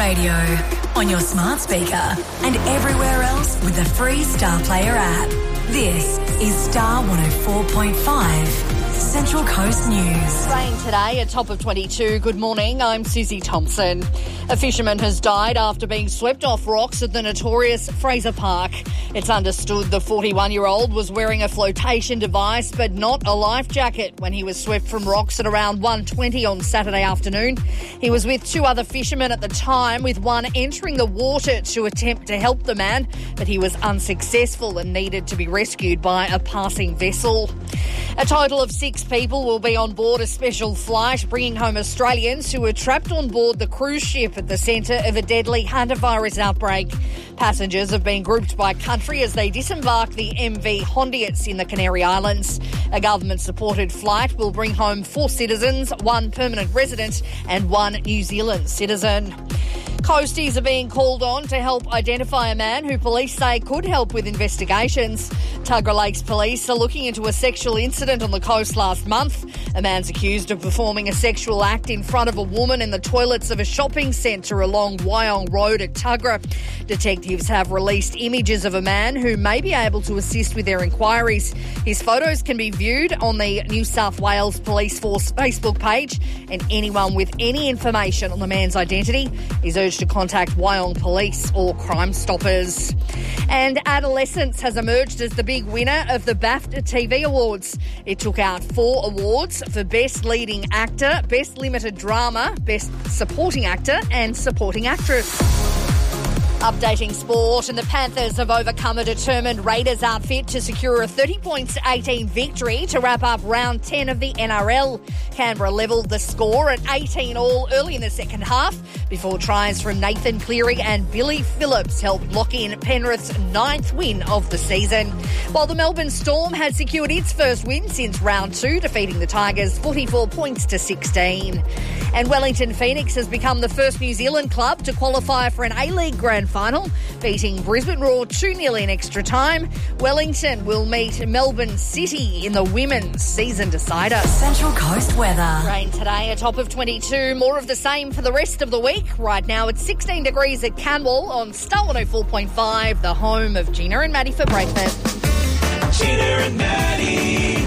radio, on your smart speaker, and everywhere else with the free Star Player app. This is Star 104.5. Central Coast News. Rain today, a top of 22. Good morning, I'm Susie Thompson. A fisherman has died after being swept off rocks at the notorious Fraser Park. It's understood the 41-year-old was wearing a flotation device but not a life jacket when he was swept from rocks at around 1:20 on Saturday afternoon. He was with two other fishermen at the time, with one entering the water to attempt to help the man, but he was unsuccessful and needed to be rescued by a passing vessel. A total of 6 people will be on board a special flight bringing home Australians who were trapped on board the cruise ship at the centre of a deadly hantavirus outbreak. Passengers have been grouped by country as they disembark the MV Hondias in the Canary Islands. A government-supported flight will bring home 4 citizens, 1 permanent resident and 1 New Zealand citizen. Coasties are being called on to help identify a man who police say could help with investigations. Tuggerah Lakes Police are looking into a sexual incident on the coast last month. A man's accused of performing a sexual act in front of a woman in the toilets of a shopping centre along Wyong Road at Tuggerah. Detectives have released images of a man who may be able to assist with their inquiries. His photos can be viewed on the New South Wales Police Force Facebook page, and anyone with any information on the man's identity is urged to contact Wyong Police or Crime Stoppers. And Adolescence has emerged as the big winner of the BAFTA TV Awards. It took out 4 awards for Best Leading Actor, Best Limited Drama, Best Supporting Actor and Supporting Actress. Updating sport, and the Panthers have overcome a determined Raiders outfit to secure a 30-18 victory to wrap up round 10 of the NRL. Canberra levelled the score at 18-all early in the second half before tries from Nathan Cleary and Billy Phillips helped lock in Penrith's 9th win of the season. While the Melbourne Storm has secured its first win since round 2, defeating the Tigers 44 points to 16. And Wellington Phoenix has become the first New Zealand club to qualify for an A-League Grand Final, beating Brisbane Roar 2-0 in extra time. Wellington will meet Melbourne City in the women's season decider. Central Coast weather. Rain today, a top of 22. More of the same for the rest of the week. Right now it's 16 degrees at Canwell on Star 104.5, the home of Gina and Maddie for breakfast. Gina and Maddie.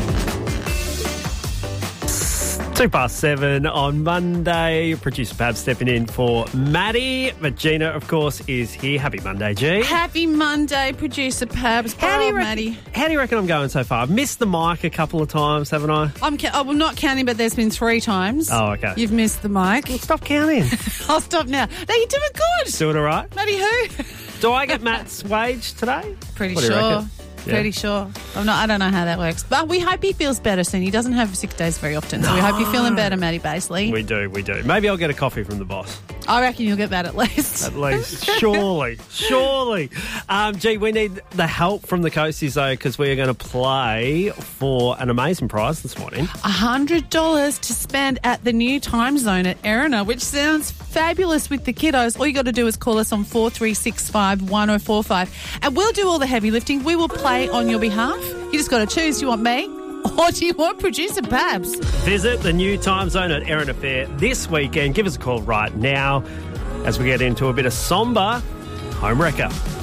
7:02 on Monday. Producer Pab stepping in for Maddie. But Gina, of course, is here. Happy Monday, G. Happy Monday, Producer Pabs. Maddie. How do you reckon I'm going so far? I've missed the mic a couple of times, haven't I? I'm not counting, but there's been 3 times. Oh, okay. You've missed the mic. Well, stop counting. I'll stop now. No, you're doing good. Doing all right? Maddie who? Do I get Matt's wage today? Pretty What do you sure. reckon? Yeah. Pretty sure. I don't know how that works. But we hope he feels better soon. He doesn't have sick days very often. So we hope you're feeling better, Maddie Basley. We do. Maybe I'll get a coffee from the boss. I reckon you'll get that at least. At least. Surely. Gee, we need the help from the Coasties, though, because we are going to play for an amazing prize this morning. $100 to spend at the new time zone at Erina, which sounds fabulous with the kiddos. All you got to do is call us on 4365 1045 and we'll do all the heavy lifting. We will play on your behalf. You just got to choose. Do you want me or do you want Producer Babs? Visit the new time zone at Erina Fair this weekend. Give us a call right now as we get into a bit of somber home wrecker.